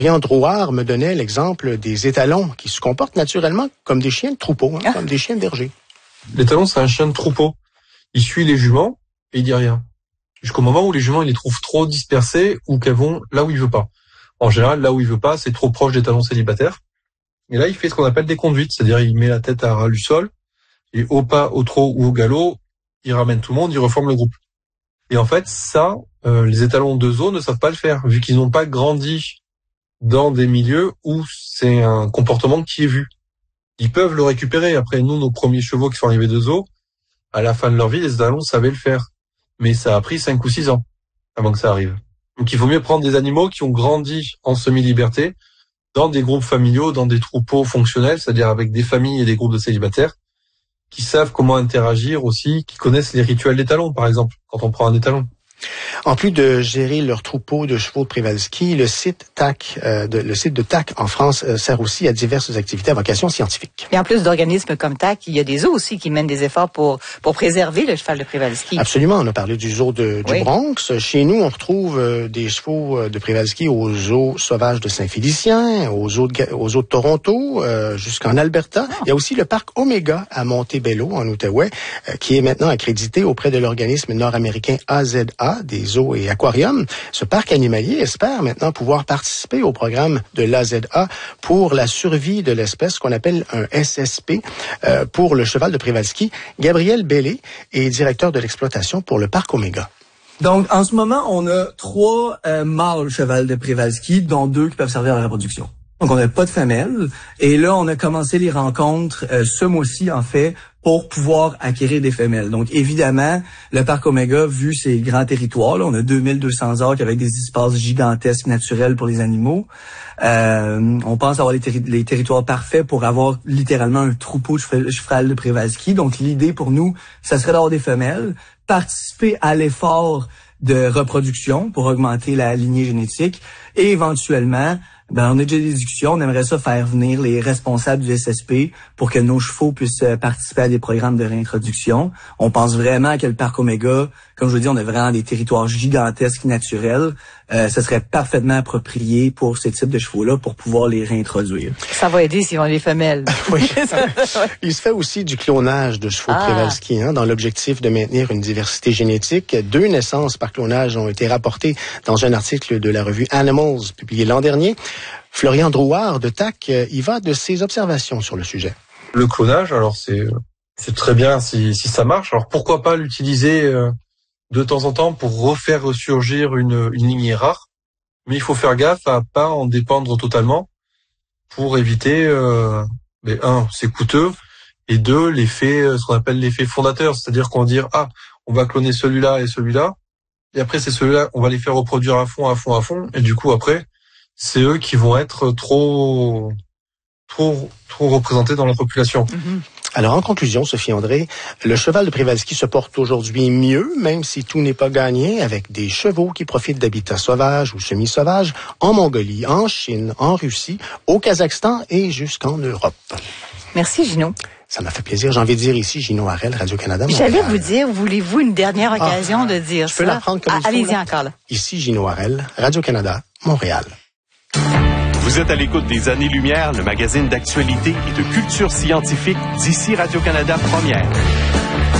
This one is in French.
Florian Drouard me donnait l'exemple des étalons qui se comportent naturellement comme des chiens de troupeau, comme des chiens de berger. L'étalon, c'est un chien de troupeau. Il suit les juments et il dit rien. Jusqu'au moment où les juments, il les trouve trop dispersées ou qu'elles vont là où il veut pas. En général, là où il veut pas, c'est trop proche des talons célibataires. Et là, il fait ce qu'on appelle des conduites, c'est-à-dire il met la tête à ras du sol et au pas, au trot ou au galop, il ramène tout le monde, il reforme le groupe. Et en fait, ça, les étalons de zoo ne savent pas le faire, vu qu'ils n'ont pas grandi dans des milieux où c'est un comportement qui est vu. Ils peuvent le récupérer. Après, nous, nos premiers chevaux qui sont arrivés de zoo, à la fin de leur vie, les étalons savaient le faire. Mais ça a pris 5 ou 6 ans avant que ça arrive. Donc il vaut mieux prendre des animaux qui ont grandi en semi-liberté, dans des groupes familiaux, dans des troupeaux fonctionnels, c'est-à-dire avec des familles et des groupes de célibataires, qui savent comment interagir aussi, qui connaissent les rituels d'étalon, par exemple, quand on prend un étalon. En plus de gérer leur troupeau de chevaux de Przewalski, le site de TAC en France sert aussi à diverses activités à vocation scientifique. Et en plus d'organismes comme TAC, il y a des zoos aussi qui mènent des efforts pour préserver le cheval de Przewalski. Absolument, on a parlé du zoo du Bronx. Chez nous, on retrouve des chevaux de Przewalski au zoo sauvage de Saint-Félicien, au zoo de Toronto, jusqu'en Alberta. Il y a aussi le parc Omega à Montebello, en Outaouais, qui est maintenant accrédité auprès de l'organisme nord-américain AZA, des zoos et aquariums. Ce parc animalier espère maintenant pouvoir participer au programme de l'AZA pour la survie de l'espèce qu'on appelle un SSP pour le cheval de Przewalski. Gabriel Bellé est directeur de l'exploitation pour le parc Omega. Donc, en ce moment, on a 3 mâles cheval de Przewalski, dont 2 qui peuvent servir à la reproduction. Donc, on n'a pas de femelles. Et là, on a commencé les rencontres ce mois-ci, en fait, pour pouvoir acquérir des femelles. Donc, évidemment, le parc Omega, vu ses grands territoires, là, on a 2200 acres avec des espaces gigantesques naturels pour les animaux. On pense avoir les territoires parfaits pour avoir littéralement un troupeau de cheval de Przewalski. Donc, l'idée pour nous, ça serait d'avoir des femelles, participer à l'effort de reproduction pour augmenter la lignée génétique et éventuellement, on a déjà des discussions, on aimerait ça faire venir les responsables du SSP pour que nos chevaux puissent participer à des programmes de réintroduction. On pense vraiment que le parc Omega, comme je vous dis, on a vraiment des territoires gigantesques naturels. Ce serait parfaitement approprié pour ce type de chevaux-là pour pouvoir les réintroduire. Ça va aider s'ils ont les femelles. Oui. Il se fait aussi du clonage de chevaux de Przewalski, dans l'objectif de maintenir une diversité génétique. 2 naissances par clonage ont été rapportées dans un article de la revue Animals publié l'an dernier. Florian Drouard de TAC y va de ses observations sur le sujet. Le clonage, alors c'est très bien si ça marche. Alors pourquoi pas l'utiliser de temps en temps pour refaire ressurgir une lignée rare. Mais il faut faire gaffe à pas en dépendre totalement pour éviter, c'est coûteux, et 2, l'effet, ce qu'on appelle l'effet fondateur. C'est-à-dire qu'on va dire, on va cloner celui-là et celui-là. Et après, c'est celui-là, on va les faire reproduire à fond. Et du coup, après, c'est eux qui vont être trop représentés dans la population. Mm-hmm. Alors, en conclusion, Sophie André, le cheval de Przewalski se porte aujourd'hui mieux, même si tout n'est pas gagné, avec des chevaux qui profitent d'habitats sauvages ou semi-sauvages en Mongolie, en Chine, en Russie, au Kazakhstan et jusqu'en Europe. Merci, Gino. Ça m'a fait plaisir. J'ai envie de dire ici, Gino Harel, Radio-Canada. J'allais vous dire, voulez-vous une dernière occasion de dire ça? Je peux la prendre comme il faut. Allez-y encore, là. Ici, Gino Harel, Radio-Canada, Montréal. Vous êtes à l'écoute des Années-Lumière, le magazine d'actualité et de culture scientifique d'ici Radio-Canada Première.